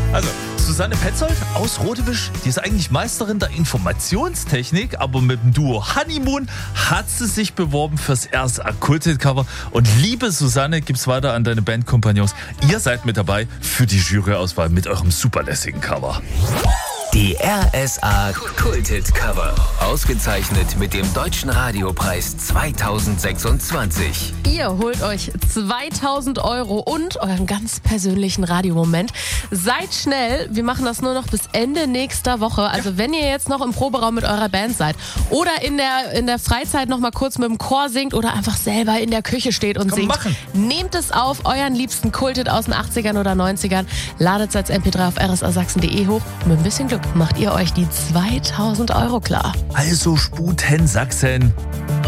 Also, Susanne Petzold aus Rodewisch, die ist eigentlich Meisterin der Informationstechnik, aber mit dem Duo Honeymoon hat sie sich beworben fürs erste Kulthit-Cover. Und liebe Susanne, gib's weiter an deine Bandkompagnons. Ihr seid mit dabei für die Juryauswahl mit eurem superlässigen Cover. Die RSA Kulthit-Cover. Ausgezeichnet mit dem Deutschen Radiopreis 2026. Ihr holt euch 2000 € und euren ganz persönlichen Radiomoment. Seid schnell, wir machen das nur noch bis Ende nächster Woche. Also wenn ihr jetzt noch im Proberaum mit eurer Band seid oder in der Freizeit noch mal kurz mit dem Chor singt oder einfach selber in der Küche steht und singt, nehmt es auf, euren liebsten Kulthit aus den 80ern oder 90ern, ladet es als MP3 auf rsasachsen.de hoch und mit ein bisschen Glück macht ihr euch die 2000 € klar. Also Sputen Sachsen.